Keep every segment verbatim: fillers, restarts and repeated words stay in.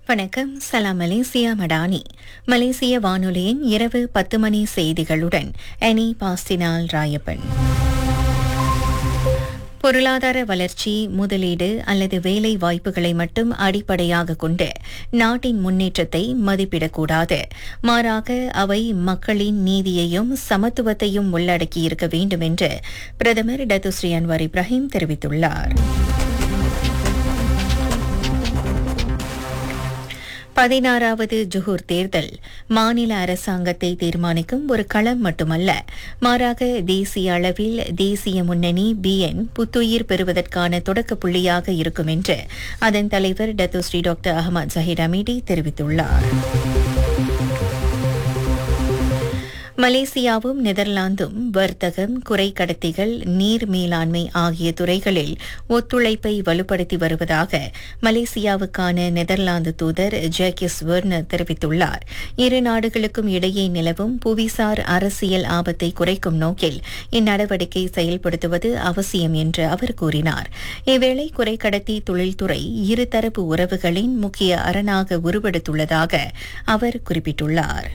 வணக்கம். சலாம் மலேசியா மடானி. மலேசிய வானொலியின் இரவு பத்து மணி செய்திகளுடன் அனி பாஸ்டினால் ராயப்பன். பொருளாதார வளர்ச்சி, முதலீடு அல்லது வேலை வாய்ப்புகளை மட்டும் அடிப்படையாக கொண்டு நாட்டின் முன்னேற்றத்தை மதிப்பிடக்கூடாது. மாறாக அவை மக்களின் நீதியையும் சமத்துவத்தையும் உள்ளடக்கியிருக்க வேண்டும் என்று பிரதமர் டத்துஸ்ரீ அன்வார் இப்ராஹிம் தெரிவித்துள்ளார். பதினாறாவது ஜுஹூர் தேர்தல் மாநில அரசாங்கத்தை தீர்மானிக்கும் ஒரு களம் மட்டுமல்ல, மாறாக தேசிய அளவில் தேசிய முன்னணி பிஎன் புத்துயிர் பெறுவதற்கான தொடக்க புள்ளியாக இருக்கும் என்று அதன் தலைவர் டத்துஸ்ரீ டாக்டர் அஹமத் ஜஹீர் அமீடி தெரிவித்துள்ளார். மலேசியாவும் நெதர்லாந்தும் வர்த்தகம், குறை கடத்திகள், நீர் மேலாண்மை ஆகிய துறைகளில் ஒத்துழைப்பை வலுப்படுத்தி வருவதாக மலேசியாவுக்கான நெதர்லாந்து தூதர் ஜேக்கிஸ் வெர்னர் தெரிவித்துள்ளார். இரு நாடுகளுக்கும் இடையே நிலவும் புவிசார் அரசியல் ஆபத்தை குறைக்கும் நோக்கில் இந்நடவடிக்கை செயல்படுத்துவது அவசியம் என்று அவர் கூறினார். இவ்வேளை குறை கடத்தி தொழில்துறை இருதரப்பு உறவுகளின் முக்கிய அரணாக உருவெடுத்துள்ளதாக அவர் குறிப்பிட்டுள்ளார்.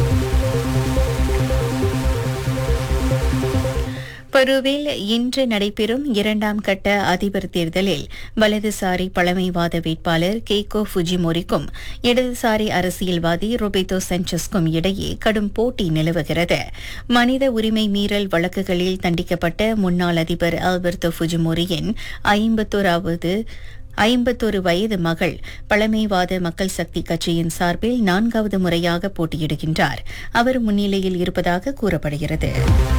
பெருவில் இன்று நடைபெறும் இரண்டாம் கட்ட அதிபர் தேர்தலில் வலதுசாரி பழமைவாத வேட்பாளர் கெய்கோ ஃபுஜிமோரிக்கும் இடதுசாரி அரசியல்வாதி ரொபேட்டோ சாnchez-க்கும் இடையே கடும் போட்டி நிலவுகிறது. மனித உரிமை மீறல் வழக்குகளில் தண்டிக்கப்பட்ட முன்னாள் அதிபர் ஆல்பர்டோ ஃபுஜிமோரியின் ஐம்பத்தோராவது ஐம்பத்தொரு வயது மகள் பழமைவாத மக்கள் சக்தி கட்சியின் சார்பில் நான்காவது முறையாக போட்டியிடுகின்றார். அவர் முன்னிலையில் இருப்பதாக கூறப்படுகிறது.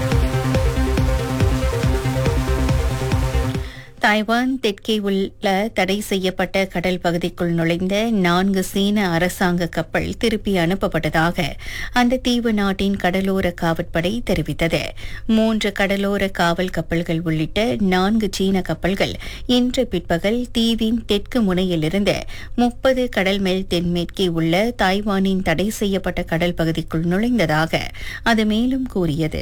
தாய்வான் தெற்கே உள்ள தடை செய்யப்பட்ட கடல் பகுதிக்குள் நுழைந்த நான்கு சீன அரசாங்க கப்பல் திருப்பி அனுப்பப்பட்டதாக அந்த தீவு நாட்டின் கடலோர காவற்படை தெரிவித்தது. மூன்று கடலோர காவல் கப்பல்கள் உள்ளிட்ட நான்கு சீன கப்பல்கள் இன்று பிற்பகல் தீவின் தெற்கு முனையிலிருந்து முப்பது கடல் மைல் தென்மேற்கே உள்ள தாய்வானின் தடை செய்யப்பட்ட கடல் பகுதிக்குள் நுழைந்ததாக அது மேலும் கூறியது.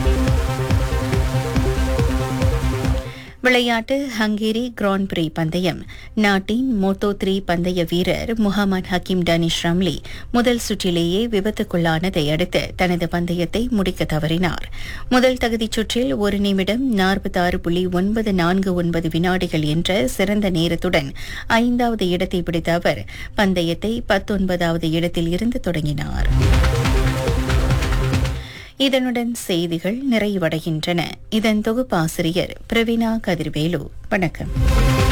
விளையாட்டு. ஹங்கேரி கிராண்ட் பிரி பந்தயம். நாட்டின் மோட்டோ த்ரீ பந்தய வீரர் முகமது ஹக்கீம் டனிஷ் ரம்லி முதல் சுற்றிலேயே விபத்துக்குள்ளானதை அடுத்து தனது பந்தயத்தை முடிக்க தவறினார். முதல் தகுதிச் சுற்றில் ஒரு நிமிடம் நாற்பத்தாறு புள்ளி ஒன்பது நான்கு ஒன்பது வினாடிகள் என்ற சிறந்த நேரத்துடன் ஐந்தாவது இடத்தை பிடித்த அவர் பந்தயத்தை பத்தொன்பதாவது இடத்தில் இருந்து தொடங்கினார். இதனுடன் செய்திகள் நிறைவடைகின்றன. இதன் தொகுப்பாசிரியர் பிரவீணா கதிர்வேலு. வணக்கம்.